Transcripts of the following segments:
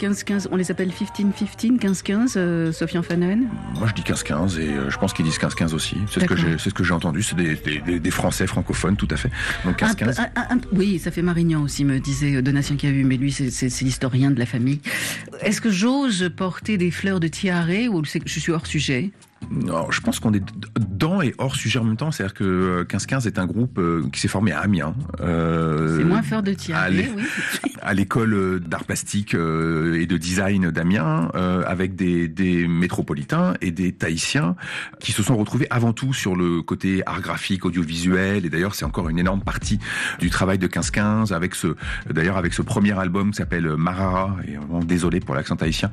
15-15, on les appelle 15-15, 15-15, Sofiane Fanon? Moi je dis 15-15 et je pense qu'ils disent 15-15 aussi. C'est ce que j'ai entendu, c'est des Français francophones tout à fait. Donc 15-15. Oui, ça fait Marignan aussi, me disait Donatien Cahu, mais lui c'est l'historien de la famille. Est-ce que j'ose porter des fleurs de tiare ou je suis hors sujet? Non, je pense qu'on est dans et hors sujet en même temps. C'est-à-dire que 15-15 est un groupe qui s'est formé à Amiens. C'est moins fort de tiare, oui. À l'école d'art plastique et de design d'Amiens, avec des métropolitains et des tahitiens qui se sont retrouvés avant tout sur le côté art graphique, audiovisuel. Et d'ailleurs, c'est encore une énorme partie du travail de 15-15 avec ce premier album qui s'appelle Marara. Et vraiment désolé pour l'accent tahitien.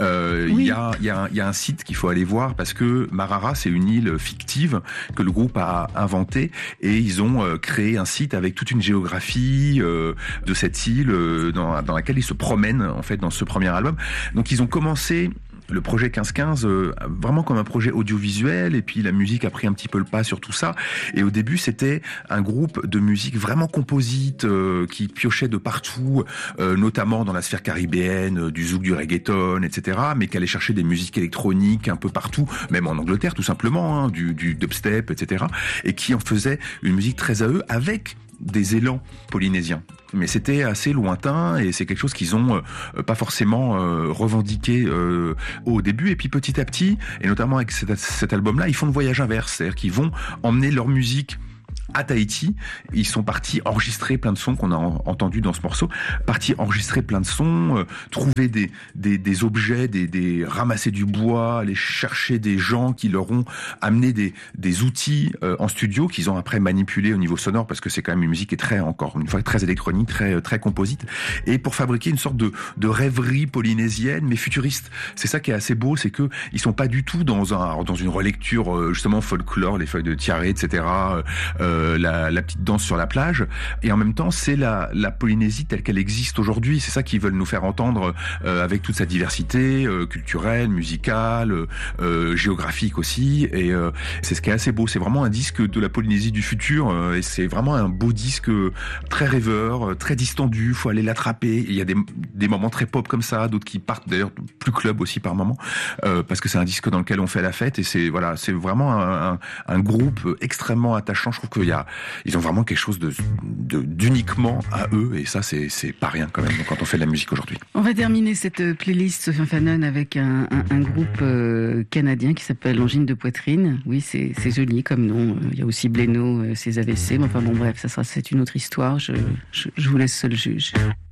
Il y a un site qu'il faut aller voir parce que Marara, c'est une île fictive que le groupe a inventée et ils ont créé un site avec toute une géographie de cette île dans laquelle ils se promènent en fait dans ce premier album. Donc ils ont commencé le projet 15-15 vraiment comme un projet audiovisuel et puis la musique a pris un petit peu le pas sur tout ça et au début c'était un groupe de musique vraiment composite qui piochait de partout notamment dans la sphère caribéenne du zouk, du reggaeton, etc. mais qui allait chercher des musiques électroniques un peu partout, même en Angleterre tout simplement, du dubstep, etc. et qui en faisait une musique très à eux avec des élans polynésiens. Mais c'était assez lointain et c'est quelque chose qu'ils ont pas forcément revendiqué au début. Et puis petit à petit, et notamment avec cet album-là, ils font le voyage inverse. C'est-à-dire qu'ils vont emmener leur musique à Tahiti. Ils sont partis enregistrer plein de sons qu'on a entendus dans ce morceau, partis enregistrer plein de sons, trouver des objets, ramasser du bois, aller chercher des gens qui leur ont amené des outils en studio qu'ils ont après manipulés au niveau sonore parce que c'est quand même une musique qui est encore une fois très électronique, très composite et pour fabriquer une sorte de rêverie polynésienne mais futuriste. C'est ça qui est assez beau, c'est que ils sont pas du tout dans une relecture justement folklore, les feuilles de tiare, etc. La petite danse sur la plage et en même temps c'est la Polynésie telle qu'elle existe aujourd'hui, c'est ça qu'ils veulent nous faire entendre avec toute sa diversité culturelle, musicale, géographique aussi et c'est ce qui est assez beau, c'est vraiment un disque de la Polynésie du futur et c'est vraiment un beau disque très rêveur, très distendu, faut aller l'attraper, il y a des moments très pop comme ça, d'autres qui partent d'ailleurs plus club aussi par moment parce que c'est un disque dans lequel on fait la fête et c'est vraiment un groupe extrêmement attachant. Je trouve qu'ils ont vraiment quelque chose d'uniquement à eux et ça c'est pas rien quand même quand on fait de la musique aujourd'hui. On va terminer cette playlist Sofiane Fanon avec un groupe canadien qui s'appelle Angine de poitrine. Oui, c'est joli comme nom. Il y a aussi Blénaud, ses AVC. Enfin bon bref, c'est une autre histoire. Je vous laisse seul juge.